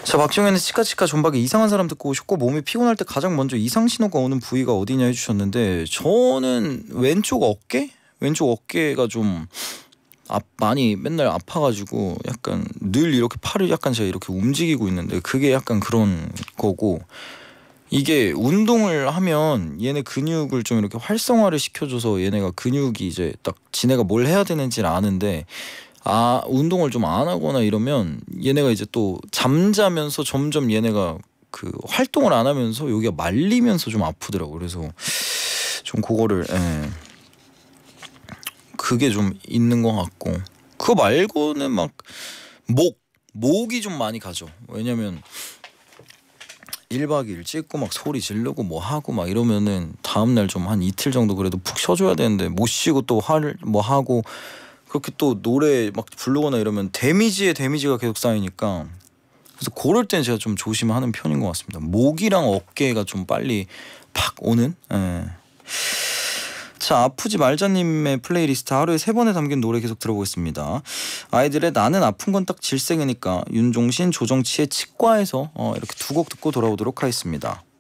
자, 박정현의 치카치카 존박에 이상한 사람 듣고 오셨고, 몸이 피곤할 때 가장 먼저 이상 신호가 오는 부위가 어디냐 해주셨는데, 저는 왼쪽 어깨? 왼쪽 어깨가 좀 많이 맨날 아파가지고 약간 늘 이렇게 팔을 약간 제가 이렇게 움직이고 있는데, 그게 약간 그런 거고, 이게 운동을 하면 얘네 근육을 좀 이렇게 활성화를 시켜줘서 얘네가 근육이 이제 딱 지네가 뭘 해야 되는지를 아는데, 운동을 좀 안 하거나 이러면 얘네가 이제 또 잠자면서 점점 얘네가 그 활동을 안 하면서 여기가 말리면서 좀 아프더라고. 그래서 좀 그거를 그게 좀 있는 것 같고, 그거 말고는 막 목이 좀 많이 가죠. 왜냐면 1박 2일 찍고 막 소리 지르고 뭐 하고 막 이러면은 다음날 좀 한 이틀 정도 그래도 푹 쉬어줘야 되는데, 못 쉬고 또 뭐 하고 그렇게 또 노래 막 부르거나 이러면 데미지가 계속 쌓이니까, 그래서 그럴 때는 제가 좀 조심하는 편인 것 같습니다. 목이랑 어깨가 좀 빨리 팍 오는. 자, 아프지 말자님의 플레이리스트 하루에 3번에 담긴 노래 계속 들어보겠습니다. 아이들의 나는 아픈 건 딱 질색이니까, 윤종신 조정치의 치과에서 이렇게 2곡 듣고 돌아오도록 하겠습니다.